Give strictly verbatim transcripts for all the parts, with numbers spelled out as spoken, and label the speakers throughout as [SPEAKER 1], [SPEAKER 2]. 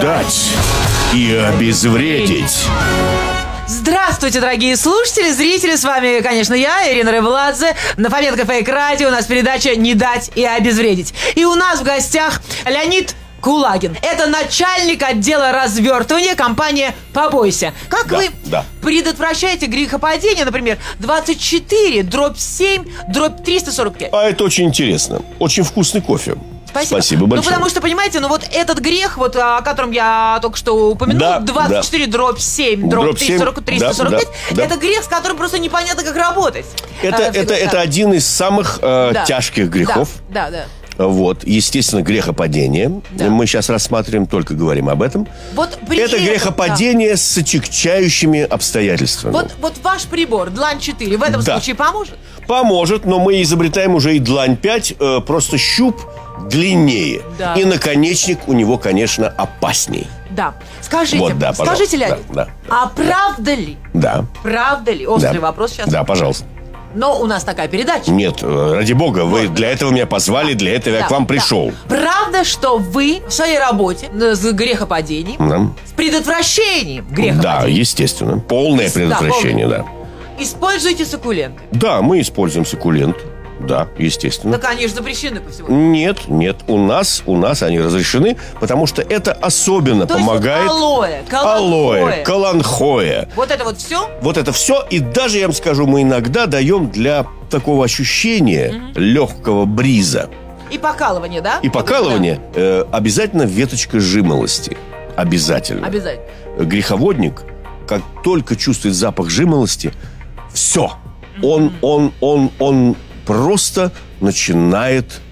[SPEAKER 1] дать и обезвредить.
[SPEAKER 2] Здравствуйте, дорогие слушатели, зрители, с вами, конечно, я, Ирина Рыбладзе. На Фоменко Фейк Радио у нас передача «Не дать и обезвредить». И у нас в гостях Леонид Кулагин. Это начальник отдела развертывания компании «Побойся». Как
[SPEAKER 1] да,
[SPEAKER 2] вы
[SPEAKER 1] да.
[SPEAKER 2] предотвращаете грехопадение, например, двадцать четыре, дробь семь, дробь триста сорок пять?
[SPEAKER 1] А это очень интересно. Очень вкусный кофе.
[SPEAKER 2] Спасибо.
[SPEAKER 1] Спасибо большое.
[SPEAKER 2] Ну, потому что, понимаете, ну вот этот грех, вот, о котором я только что упомянул,
[SPEAKER 1] да,
[SPEAKER 2] двадцать четыре,
[SPEAKER 1] да.
[SPEAKER 2] дробь семь, дробь триста сорок, триста сорок пять,
[SPEAKER 1] да, да,
[SPEAKER 2] это
[SPEAKER 1] да.
[SPEAKER 2] грех, с которым просто непонятно, как работать.
[SPEAKER 1] Это,
[SPEAKER 2] а,
[SPEAKER 1] это, это один из самых э,
[SPEAKER 2] да.
[SPEAKER 1] тяжких грехов.
[SPEAKER 2] Да, да, да.
[SPEAKER 1] Вот, естественно, грехопадение.
[SPEAKER 2] Да.
[SPEAKER 1] Мы сейчас рассматриваем, только говорим об этом.
[SPEAKER 2] Вот при
[SPEAKER 1] это
[SPEAKER 2] этом,
[SPEAKER 1] грехопадение
[SPEAKER 2] да.
[SPEAKER 1] с отягчающими обстоятельствами.
[SPEAKER 2] Вот, вот ваш прибор, длань четыре, в этом
[SPEAKER 1] да.
[SPEAKER 2] случае поможет?
[SPEAKER 1] Поможет, но мы изобретаем уже и длань пять, э, просто щуп длиннее.
[SPEAKER 2] Да.
[SPEAKER 1] И наконечник у него, конечно, опасней.
[SPEAKER 2] Да. Скажите,
[SPEAKER 1] вот, да,
[SPEAKER 2] скажите, Леонид,
[SPEAKER 1] да, да,
[SPEAKER 2] а
[SPEAKER 1] да,
[SPEAKER 2] правда ли?
[SPEAKER 1] Да.
[SPEAKER 2] Правда ли? Острый
[SPEAKER 1] да.
[SPEAKER 2] вопрос сейчас.
[SPEAKER 1] Да, пожалуйста.
[SPEAKER 2] Но у нас такая передача.
[SPEAKER 1] Нет, ради бога, вы
[SPEAKER 2] вот.
[SPEAKER 1] для этого меня позвали, для этого
[SPEAKER 2] да,
[SPEAKER 1] я к вам
[SPEAKER 2] да.
[SPEAKER 1] пришел.
[SPEAKER 2] Правда, что вы в своей работе с грехопадением,
[SPEAKER 1] Да.
[SPEAKER 2] с предотвращением грехопадения,
[SPEAKER 1] Да, естественно. Полное
[SPEAKER 2] Ис-
[SPEAKER 1] предотвращение,
[SPEAKER 2] да,
[SPEAKER 1] да.
[SPEAKER 2] полное. Используете суккуленты?
[SPEAKER 1] Да, мы используем суккулент. Да, естественно.
[SPEAKER 2] Так они же запрещены по всему.
[SPEAKER 1] Нет, нет, у нас, у нас они разрешены, потому что это особенно
[SPEAKER 2] То
[SPEAKER 1] помогает.
[SPEAKER 2] есть вот алоэ, каланхоэ.
[SPEAKER 1] Алоэ, каланхоэ.
[SPEAKER 2] Вот это вот все?
[SPEAKER 1] Вот это все. И даже, я вам скажу, мы иногда даем для такого ощущения mm-hmm. легкого бриза.
[SPEAKER 2] И покалывание, да?
[SPEAKER 1] И покалывание да. э, обязательно веточка жимолости. Обязательно.
[SPEAKER 2] Обязательно.
[SPEAKER 1] Греховодник, как только чувствует запах жимолости, все. Mm-hmm. Он, он, он, он просто начинает,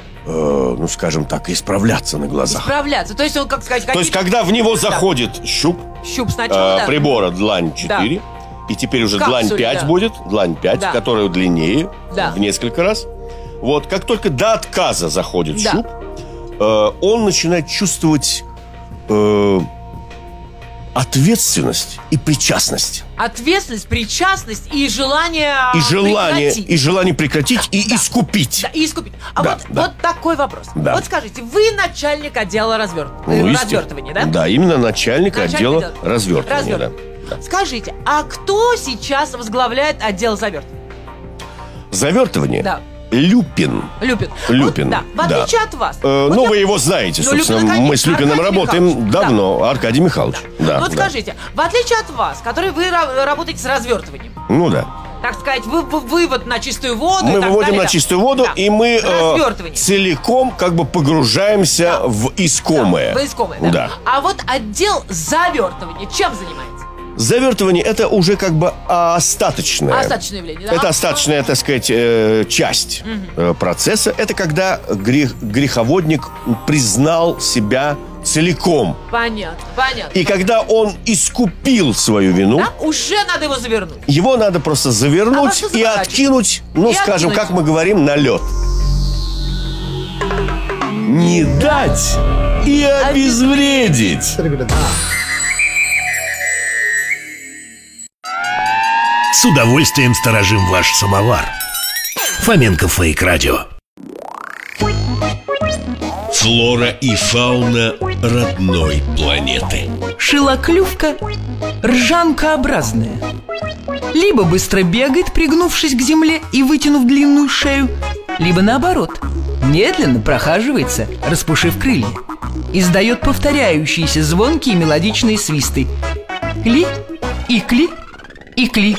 [SPEAKER 1] э, ну, скажем так, исправляться на глазах.
[SPEAKER 2] Исправляться. То есть он, как сказать,
[SPEAKER 1] То есть, когда в него заходит да. щуп,
[SPEAKER 2] щуп сначала,
[SPEAKER 1] э,
[SPEAKER 2] да.
[SPEAKER 1] прибора длань четыре, да. и теперь уже
[SPEAKER 2] Капсуле,
[SPEAKER 1] длань пять
[SPEAKER 2] да.
[SPEAKER 1] будет, длань пять, да. которая длиннее
[SPEAKER 2] да.
[SPEAKER 1] в несколько раз. Вот, как только до отказа заходит
[SPEAKER 2] да.
[SPEAKER 1] щуп, э, он начинает чувствовать э, ответственность и причастность.
[SPEAKER 2] Ответственность, причастность и желание
[SPEAKER 1] и желание
[SPEAKER 2] прекратить.
[SPEAKER 1] И желание прекратить
[SPEAKER 2] да,
[SPEAKER 1] и
[SPEAKER 2] да.
[SPEAKER 1] искупить.
[SPEAKER 2] Да, и искупить. А
[SPEAKER 1] да,
[SPEAKER 2] вот,
[SPEAKER 1] да.
[SPEAKER 2] вот такой вопрос.
[SPEAKER 1] Да.
[SPEAKER 2] Вот скажите, вы начальник отдела разверт...
[SPEAKER 1] ну,
[SPEAKER 2] развертывания, да?
[SPEAKER 1] Да, именно начальник, начальник отдела
[SPEAKER 2] отдела...
[SPEAKER 1] развертывания. Да.
[SPEAKER 2] Да. Скажите, а кто сейчас возглавляет отдел завертывания?
[SPEAKER 1] Завертывание?
[SPEAKER 2] Да.
[SPEAKER 1] Люпин.
[SPEAKER 2] Люпин.
[SPEAKER 1] Люпин.
[SPEAKER 2] Вот, да. В отличие да. от вас.
[SPEAKER 1] Э,
[SPEAKER 2] вот
[SPEAKER 1] ну,
[SPEAKER 2] я...
[SPEAKER 1] вы его знаете,
[SPEAKER 2] ну,
[SPEAKER 1] собственно.
[SPEAKER 2] Люпин,
[SPEAKER 1] мы с Люпином
[SPEAKER 2] Аркадий
[SPEAKER 1] работаем
[SPEAKER 2] Михайлович.
[SPEAKER 1] давно.
[SPEAKER 2] Да.
[SPEAKER 1] Аркадий Михайлович.
[SPEAKER 2] Да.
[SPEAKER 1] Да,
[SPEAKER 2] ну, вот
[SPEAKER 1] да.
[SPEAKER 2] скажите, в отличие от вас, который вы работаете с развертыванием.
[SPEAKER 1] Ну, да.
[SPEAKER 2] Так сказать, вы, вы, вывод на чистую воду.
[SPEAKER 1] Мы
[SPEAKER 2] и так
[SPEAKER 1] выводим
[SPEAKER 2] далее,
[SPEAKER 1] на
[SPEAKER 2] да.
[SPEAKER 1] чистую воду,
[SPEAKER 2] да.
[SPEAKER 1] и мы э, целиком как бы погружаемся да. в искомое.
[SPEAKER 2] Да, в искомое, да.
[SPEAKER 1] да.
[SPEAKER 2] А вот отдел завертывания чем занимается?
[SPEAKER 1] Завертывание – это уже как бы остаточное.
[SPEAKER 2] Остаточное явление, да?
[SPEAKER 1] Это остаточная, так сказать, э, часть угу. процесса. Это когда грех, греховодник признал себя целиком.
[SPEAKER 2] Понятно, понятно.
[SPEAKER 1] И когда он искупил свою вину,
[SPEAKER 2] да? Уже надо его завернуть.
[SPEAKER 1] Его надо просто завернуть а и откинуть, ну, и скажем, откинуть. Как мы говорим, на лед. Не дать и обезвредить.
[SPEAKER 3] С удовольствием сторожим ваш самовар. Фоменко Фейк Радио. Флора и фауна родной планеты.
[SPEAKER 4] Шилоклювка ржанкообразная. Либо быстро бегает, пригнувшись к земле и вытянув длинную шею, либо наоборот, медленно прохаживается, распушив крылья. Издает повторяющиеся звонкие мелодичные свисты. Кли, и кли, и кли.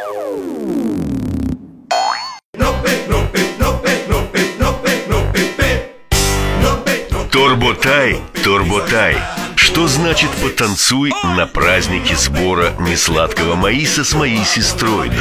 [SPEAKER 3] Турботай, турботай. Что значит потанцуй на празднике сбора несладкого маиса с моей сестрой,